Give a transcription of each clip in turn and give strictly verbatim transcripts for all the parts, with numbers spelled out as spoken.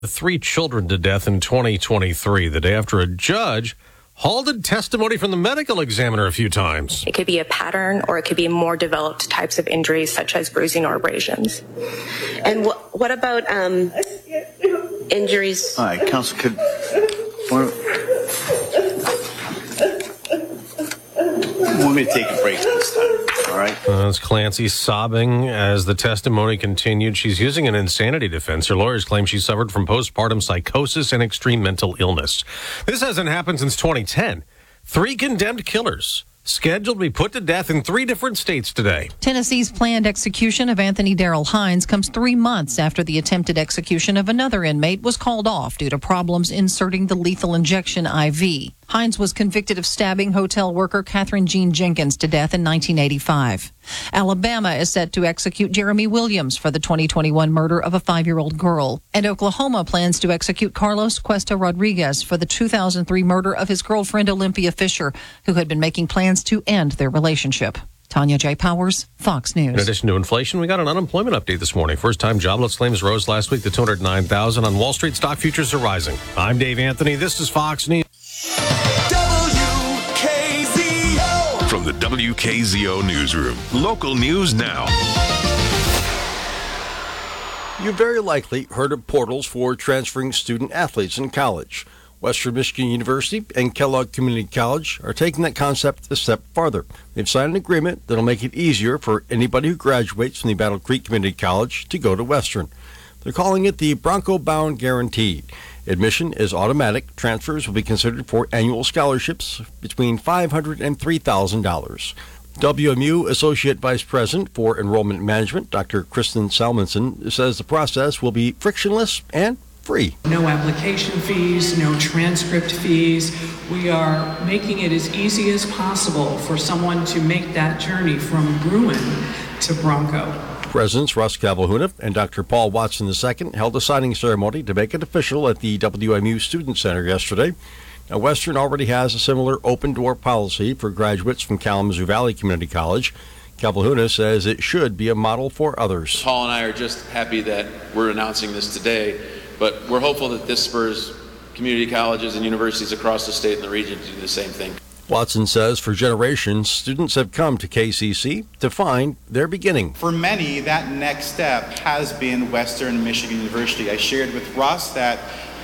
Three children to death in twenty twenty-three, the day after a judge halted testimony from the medical examiner a few times. It could be a pattern, or it could be more developed types of injuries such as bruising or abrasions. And wh- what about um, injuries? All right, Counsel, could... Want want me to take a break this time, all right? Uh, That's Clancy sobbing as the testimony continued. She's using an insanity defense. Her lawyers claim she suffered from postpartum psychosis and extreme mental illness. This hasn't happened since twenty ten. Three condemned killers scheduled to be put to death in three different states today. Tennessee's planned execution of Anthony Darrell Hines comes three months after the attempted execution of another inmate was called off due to problems inserting the lethal injection I V. Hines was convicted of stabbing hotel worker Catherine Jean Jenkins to death in nineteen eighty-five. Alabama is set to execute Jeremy Williams for the twenty twenty-one murder of a five-year-old girl. And Oklahoma plans to execute Carlos Cuesta Rodriguez for the two thousand three murder of his girlfriend Olympia Fisher, who had been making plans to end their relationship. Tanya J. Powers, Fox News. In addition to inflation, we got an unemployment update this morning. First-time jobless claims rose last week to two hundred nine thousand. On Wall Street, stock futures are rising. I'm Dave Anthony. This is Fox News. From the W K Z O Newsroom, local news now. You very likely heard of portals for transferring student athletes in college. Western Michigan University and Kellogg Community College are taking that concept a step farther. They've signed an agreement that'll make it easier for anybody who graduates from the Battle Creek Community College to go to Western. They're calling it the Bronco Bound Guaranteed. Admission is automatic. Transfers will be considered for annual scholarships between five hundred dollars and three thousand dollars. W M U Associate Vice President for Enrollment Management, Doctor Kristen Salmonson, says the process will be frictionless and free. No application fees, no transcript fees. We are making it as easy as possible for someone to make that journey from Bruin to Bronco. Presidents Russ Calvahuna and Doctor Paul Watson the Second held a signing ceremony to make it official at the W M U Student Center yesterday. Now, Western already has a similar open-door policy for graduates from Kalamazoo Valley Community College. Calvahuna says it should be a model for others. Paul and I are just happy that we're announcing this today, but we're hopeful that this spurs community colleges and universities across the state and the region to do the same thing. Watson says for generations, students have come to K C C to find their beginning. For many, that next step has been Western Michigan University. I shared with Russ that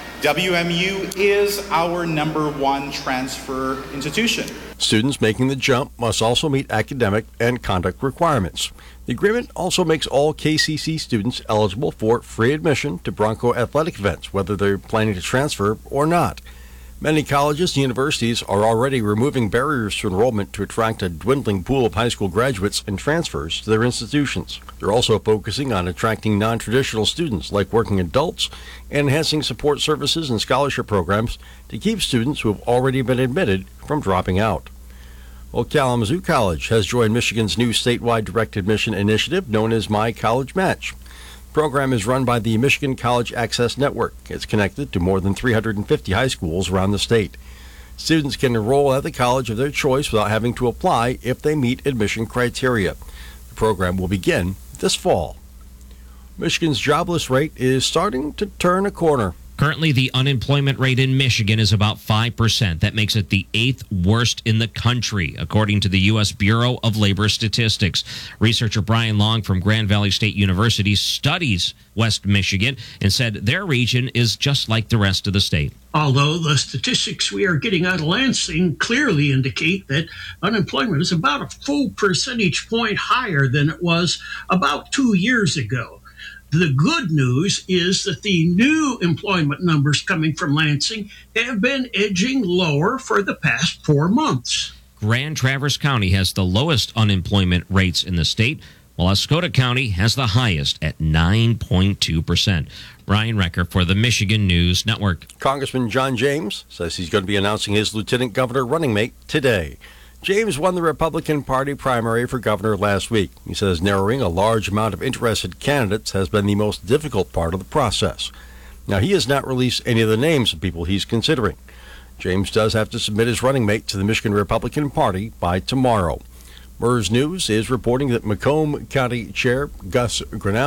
W M U is our number one transfer institution. Students making the jump must also meet academic and conduct requirements. The agreement also makes all K C C students eligible for free admission to Bronco athletic events, whether they're planning to transfer or not. Many colleges and universities are already removing barriers to enrollment to attract a dwindling pool of high school graduates and transfers to their institutions. They're also focusing on attracting non-traditional students like working adults and enhancing support services and scholarship programs to keep students who have already been admitted from dropping out. Well, Kalamazoo College has joined Michigan's new statewide direct admission initiative known as My College Match. The program is run by the Michigan College Access Network. It's connected to more than three hundred fifty high schools around the state. Students can enroll at the college of their choice without having to apply if they meet admission criteria. The program will begin this fall. Michigan's jobless rate is starting to turn a corner. Currently, the unemployment rate in Michigan is about five percent. That makes it the eighth worst in the country, according to the U S Bureau of Labor Statistics. Researcher Brian Long from Grand Valley State University studies West Michigan and said their region is just like the rest of the state. Although the statistics we are getting out of Lansing clearly indicate that unemployment is about a full percentage point higher than it was about two years ago. The good news is that the new employment numbers coming from Lansing have been edging lower for the past four months. Grand Traverse County has the lowest unemployment rates in the state, while Escota County has the highest at nine point two percent. Brian Recker for the Michigan News Network. Congressman John James says he's going to be announcing his lieutenant governor running mate today. James won the Republican Party primary for governor last week. He says narrowing a large amount of interested candidates has been the most difficult part of the process. Now, he has not released any of the names of people he's considering. James does have to submit his running mate to the Michigan Republican Party by tomorrow. MERS News is reporting that Macomb County Chair Gus Grinnell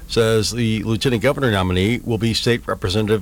says the lieutenant governor nominee will be State Representative